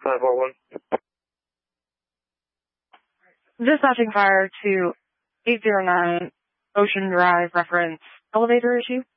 541. Dispatching fire to 809 Ocean Drive reference elevator issue.